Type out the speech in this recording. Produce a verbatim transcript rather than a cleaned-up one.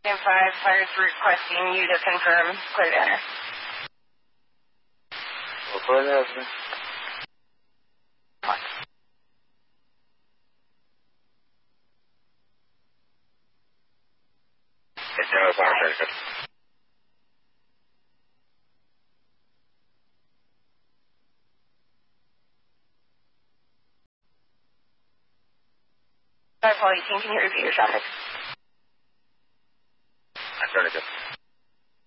five, fire's requesting you to confirm clear to enter. Well, clear to enter. It's no fire pressure. five, eighteen, can you repeat your traffic? Affirmative.